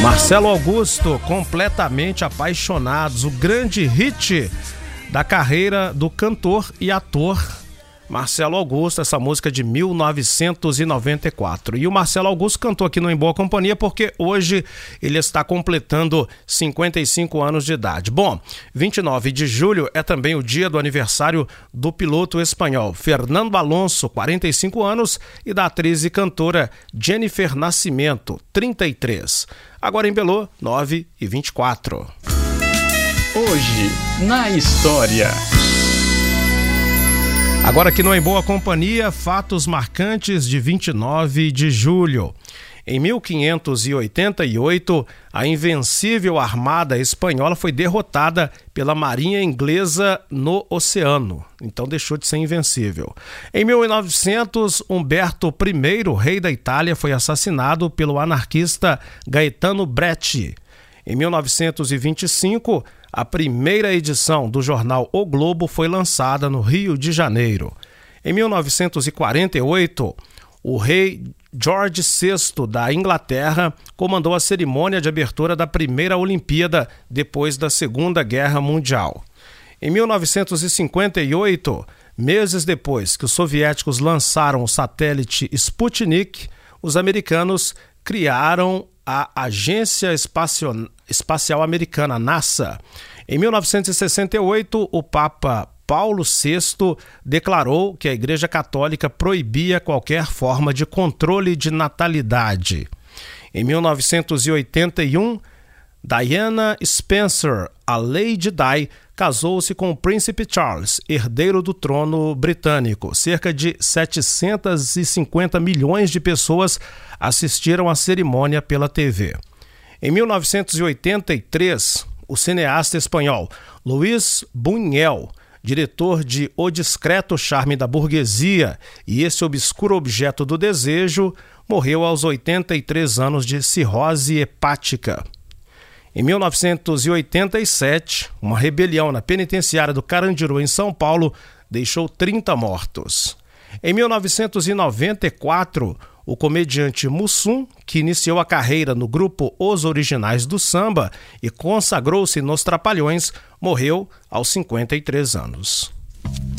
Marcelo Augusto, Completamente Apaixonados, o grande hit da carreira do cantor e ator Marcelo Augusto, essa música de 1994. E o Marcelo Augusto cantou aqui no Em Boa Companhia porque hoje ele está completando 55 anos de idade. Bom, 29 de julho é também o dia do aniversário do piloto espanhol Fernando Alonso, 45 anos, e da atriz e cantora Jennifer Nascimento, 33. Agora em Belô, 9h24. Hoje, na história. Agora aqui no Em Boa Companhia, fatos marcantes de 29 de julho. Em 1588, a invencível armada espanhola foi derrotada pela marinha inglesa no oceano. Então deixou de ser invencível. Em 1900, Humberto I, rei da Itália, foi assassinado pelo anarquista Gaetano Bresci. Em 1925, a primeira edição do jornal O Globo foi lançada no Rio de Janeiro. Em 1948, o rei George VI da Inglaterra comandou a cerimônia de abertura da primeira Olimpíada depois da Segunda Guerra Mundial. Em 1958, meses depois que os soviéticos lançaram o satélite Sputnik, os americanos criaram a Agência Espacial Americana, NASA. Em 1968, o Papa Paulo VI declarou que a Igreja Católica proibia qualquer forma de controle de natalidade. Em 1981, Diana Spencer, a Lady Di, casou-se com o Príncipe Charles, herdeiro do trono britânico. Cerca de 750 milhões de pessoas assistiram à cerimônia pela TV. Em 1983, o cineasta espanhol Luis Buñuel, diretor de O Discreto Charme da Burguesia e Esse Obscuro Objeto do Desejo, morreu aos 83 anos de cirrose hepática. Em 1987, uma rebelião na penitenciária do Carandiru, em São Paulo, deixou 30 mortos. Em 1994, o comediante Mussum, que iniciou a carreira no grupo Os Originais do Samba e consagrou-se nos Trapalhões, morreu aos 53 anos.